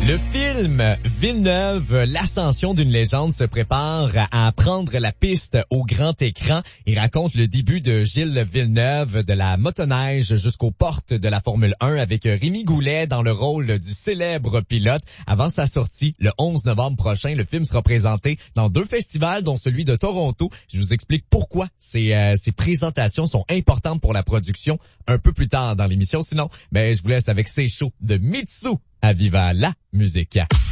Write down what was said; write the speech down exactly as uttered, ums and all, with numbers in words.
Le film Villeneuve, l'ascension d'une légende se prépare à prendre la piste au grand écran. Il raconte le début de Gilles Villeneuve, de la motoneige jusqu'aux portes de la Formule un avec Rémi Goulet dans le rôle du célèbre pilote. Avant sa sortie, le onze novembre prochain, le film sera présenté dans deux festivals, dont celui de Toronto. Je vous explique pourquoi ces, euh, ces présentations sont importantes pour la production un peu plus tard dans l'émission. Sinon, ben, je vous laisse avec ces shows de Mitsu à Viva la musique.